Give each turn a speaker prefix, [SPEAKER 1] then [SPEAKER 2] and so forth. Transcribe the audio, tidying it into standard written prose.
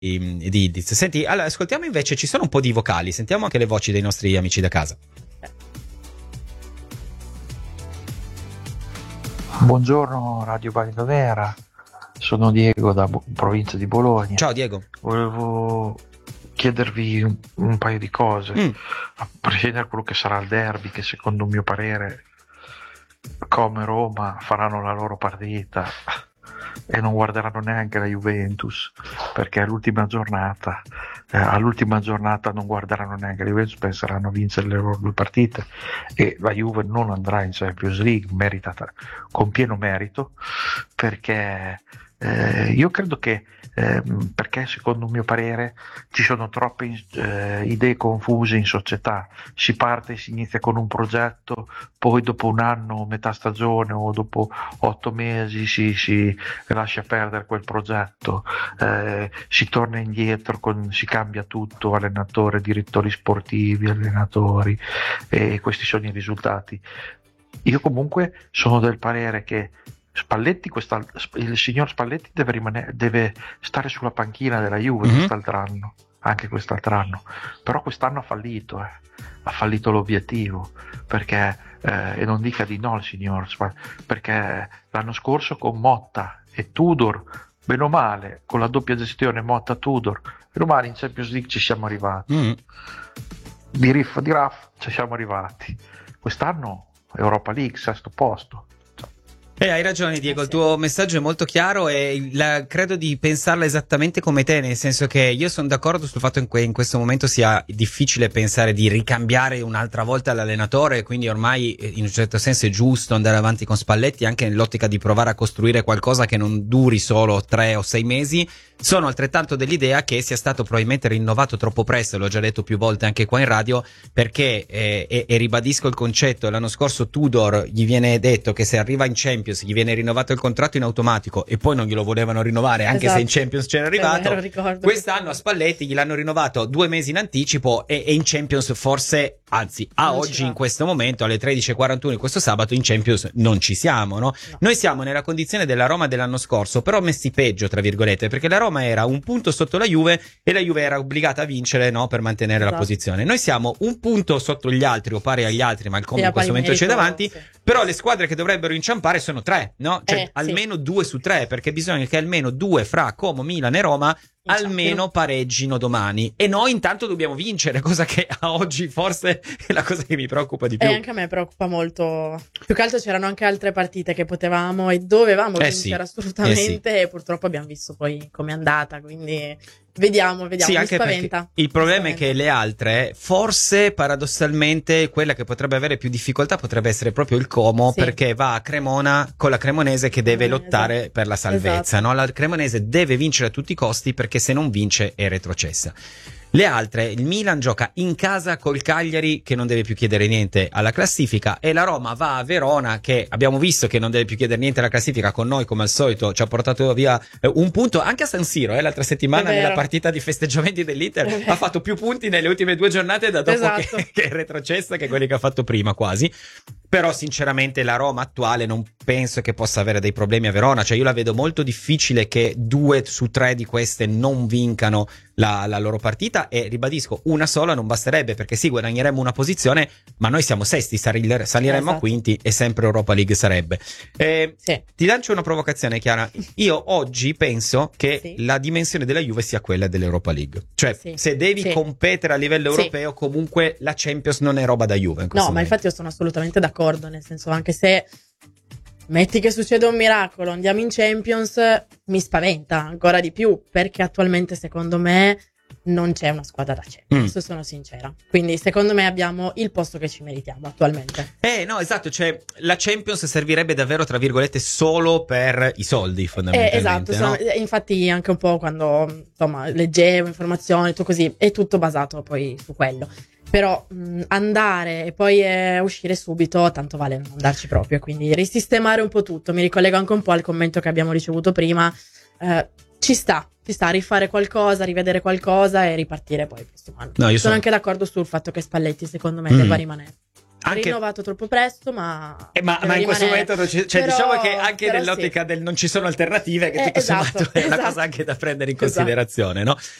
[SPEAKER 1] di Diz. Senti, allora, ascoltiamo invece, ci sono un po' di vocali, sentiamo anche le voci dei nostri amici da casa.
[SPEAKER 2] Buongiorno Radio Barinodera, sono Diego da provincia di Bologna.
[SPEAKER 1] Ciao Diego.
[SPEAKER 2] Volevo chiedervi un paio di cose, a prescindere da quello che sarà il derby, che secondo il mio parere come Roma faranno la loro partita e non guarderanno neanche la Juventus, perché all'ultima giornata non guarderanno neanche la Juventus, penseranno a vincere le loro due partite e la Juve non andrà in Champions League, meritata, con pieno merito, perché io credo che perché secondo il mio parere ci sono troppe idee confuse in società. Si parte, si inizia con un progetto, poi dopo un anno, metà stagione o dopo 8 mesi si lascia perdere quel progetto, si torna indietro, si cambia tutto, allenatore, direttori sportivi, allenatori, e questi sono i risultati. Io comunque sono del parere che Spalletti, il signor Spalletti deve stare sulla panchina della Juve anche quest'altro anno, però quest'anno ha fallito l'obiettivo, perché e non dica di no il signor Spalletti, perché l'anno scorso con Motta e Tudor, bene o male, con la doppia gestione Motta-Tudor, bene o male in Champions League ci siamo arrivati, di riff di raff ci siamo arrivati. Quest'anno Europa League, sesto posto.
[SPEAKER 1] Hai ragione Diego, il tuo messaggio è molto chiaro e credo di pensarla esattamente come te, nel senso che io sono d'accordo sul fatto che in questo momento sia difficile pensare di ricambiare un'altra volta l'allenatore, quindi ormai in un certo senso è giusto andare avanti con Spalletti anche nell'ottica di provare a costruire qualcosa che non duri solo 3 o 6 mesi. Sono altrettanto dell'idea che sia stato probabilmente rinnovato troppo presto, l'ho già detto più volte anche qua in radio, perché e ribadisco il concetto, l'anno scorso Tudor gli viene detto che se arriva in Champions gli viene rinnovato il contratto in automatico e poi non glielo volevano rinnovare anche se in Champions c'era arrivato. Quest'anno a Spalletti gliel'hanno rinnovato 2 mesi in anticipo e in Champions forse, anzi a oggi in questo momento alle 13:41 questo sabato in Champions non ci siamo, no? Noi siamo nella condizione della Roma dell'anno scorso, però messi peggio tra virgolette, perché la Roma era un punto sotto la Juve e la Juve era obbligata a vincere, no, per mantenere la posizione. Noi siamo un punto sotto gli altri o pari agli altri, ma il Como in questo momento c'è davanti, però le squadre che dovrebbero inciampare sono 3, no? Cioè almeno 2 su 3, perché bisogna che almeno 2 fra Como, Milan e Roma almeno pareggino domani e noi intanto dobbiamo vincere, cosa che a oggi forse è la cosa che mi preoccupa di più.
[SPEAKER 3] E anche a me preoccupa molto, più che altro c'erano anche altre partite che potevamo e dovevamo vincere assolutamente e purtroppo abbiamo visto poi com'è andata, quindi vediamo,
[SPEAKER 1] sì,
[SPEAKER 3] mi spaventa.
[SPEAKER 1] Il problema è che le altre, forse paradossalmente quella che potrebbe avere più difficoltà potrebbe essere proprio il Como, perché va a Cremona con la Cremonese che deve lottare per la salvezza, no? La Cremonese deve vincere a tutti i costi perché se non vince è retrocessa. Le altre, il Milan gioca in casa col Cagliari che non deve più chiedere niente alla classifica e la Roma va a Verona che abbiamo visto che non deve più chiedere niente alla classifica, con noi come al solito ci ha portato via un punto anche a San Siro l'altra settimana nella partita di festeggiamenti dell'Inter ha fatto più punti nelle ultime 2 giornate da dopo che è retrocessa che quelli che ha fatto prima quasi. Però sinceramente la Roma attuale non penso che possa avere dei problemi a Verona, cioè io la vedo molto difficile che 2 su 3 di queste non vincano la loro partita e ribadisco una sola non basterebbe, perché sì, guadagneremmo una posizione ma noi siamo sesti, saliremmo a quinti e sempre Europa League sarebbe. Ti lancio una provocazione, Chiara. Io oggi penso che la dimensione della Juve sia quella dell'Europa League, cioè se devi competere a livello europeo comunque la Champions non è roba da Juve in questo momento.
[SPEAKER 3] Ma infatti io sono assolutamente d'accordo, nel senso, anche se metti che succede un miracolo, andiamo in Champions, mi spaventa ancora di più, perché attualmente secondo me non c'è una squadra da Champions, sono sincera. Quindi secondo me abbiamo il posto che ci meritiamo attualmente.
[SPEAKER 1] No, esatto, cioè la Champions servirebbe davvero tra virgolette solo per i soldi fondamentalmente.
[SPEAKER 3] Esatto, no? Infatti anche un po' quando insomma leggevo informazioni, tutto così, è tutto basato poi su quello. Però andare e poi uscire subito, tanto vale non andarci proprio, quindi risistemare un po' tutto. Mi ricollego anche un po' al commento che abbiamo ricevuto prima, ci sta a rifare qualcosa, rivedere qualcosa e ripartire poi il prossimo anno. Sono anche d'accordo sul fatto che Spalletti secondo me debba rimanere. rinnovato troppo presto, ma
[SPEAKER 1] in questo momento diciamo che anche nell'ottica
[SPEAKER 3] sì.
[SPEAKER 1] del non ci sono alternative, che tutto
[SPEAKER 3] esatto,
[SPEAKER 1] sommato è una cosa anche da prendere in considerazione, no?